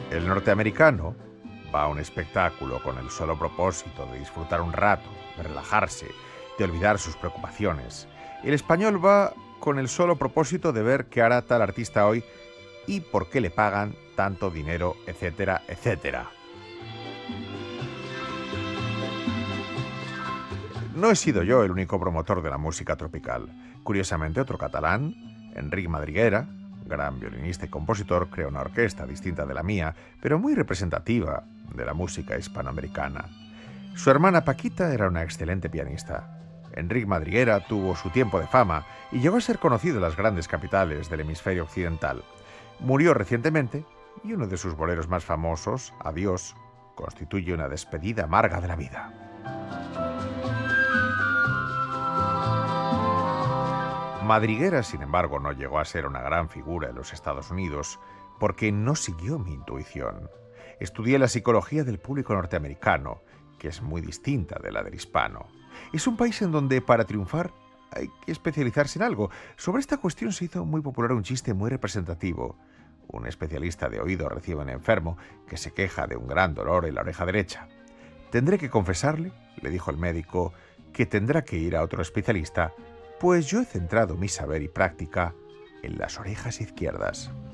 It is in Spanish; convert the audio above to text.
El norteamericano va a un espectáculo con el solo propósito de disfrutar un rato, de relajarse, de olvidar sus preocupaciones. El español va con el solo propósito de ver qué hará tal artista hoy y por qué le pagan tanto dinero, etcétera, etcétera. No he sido yo el único promotor de la música tropical. Curiosamente, otro catalán, Enric Madriguera, gran violinista y compositor, creó una orquesta distinta de la mía, pero muy representativa de la música hispanoamericana. Su hermana Paquita era una excelente pianista. Enric Madriguera tuvo su tiempo de fama y llegó a ser conocido en las grandes capitales del hemisferio occidental. Murió recientemente y uno de sus boleros más famosos, Adiós, constituye una despedida amarga de la vida. Madriguera, sin embargo, no llegó a ser una gran figura en los Estados Unidos porque no siguió mi intuición. Estudié la psicología del público norteamericano, que es muy distinta de la del hispano. Es un país en donde para triunfar hay que especializarse en algo. Sobre esta cuestión se hizo muy popular un chiste muy representativo. Un especialista de oído recibe a un enfermo que se queja de un gran dolor en la oreja derecha. Tendré que confesarle, le dijo el médico, que tendrá que ir a otro especialista, pues yo he centrado mi saber y práctica en las orejas izquierdas.